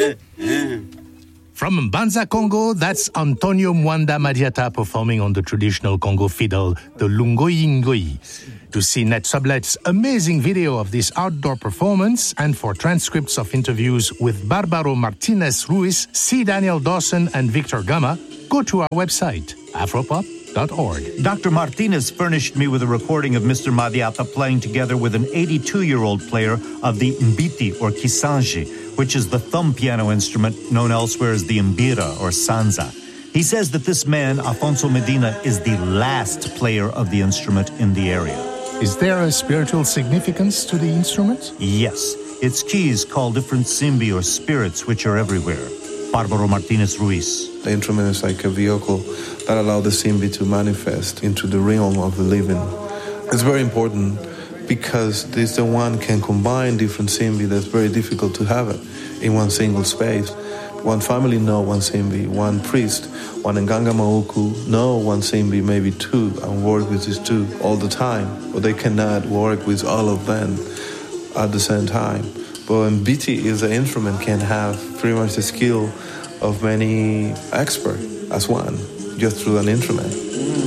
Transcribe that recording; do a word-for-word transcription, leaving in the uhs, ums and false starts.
From Mbanza, Congo, that's Antonio Mwanda Madiata performing on the traditional Congo fiddle, the Lungoyi Ngoyi. To see Net Sublet's amazing video of this outdoor performance and for transcripts of interviews with Barbaro Martinez Ruiz, C. Daniel Dawson, and Victor Gama, go to our website, afropop dot org. Doctor Martinez furnished me with a recording of Mister Madiata playing together with an eighty-two-year-old player of the mbiti or kisanji, which is the thumb piano instrument known elsewhere as the mbira or sanza. He says that this man, Afonso Medina, is the last player of the instrument in the area. Is there a spiritual significance to the instrument? Yes. Its keys call different simbi or spirits which are everywhere. Barbaro Martinez Ruiz. The instrument is like a vehicle that allows the simbi to manifest into the realm of the living. It's very important because this the one can combine different simbi that's very difficult to have it in one single space. One family know one simbi, one priest, one Nganga Mauku know one simbi, maybe two, and work with these two all the time. But they cannot work with all of them at the same time. But mbiti is an instrument can have pretty much the skill of many experts as one, just through an instrument.